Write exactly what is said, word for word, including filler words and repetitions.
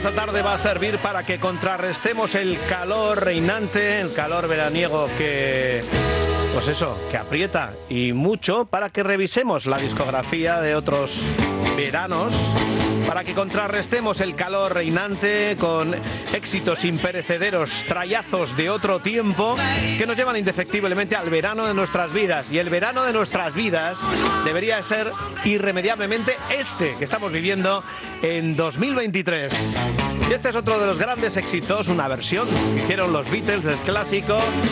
esta tarde va a servir para que contrarrestemos el calor reinante, el calor veraniego que, pues eso, que aprieta y mucho, para que revisemos la discografía de otros veranos, para que contrarrestemos el calor reinante con éxitos imperecederos, trayazos de otro tiempo que nos llevan indefectiblemente al verano de nuestras vidas. Y el verano de nuestras vidas debería ser irremediablemente este que estamos viviendo en dos mil veintitrés. Y este es otro de los grandes éxitos, una versión que hicieron los Beatles del clásico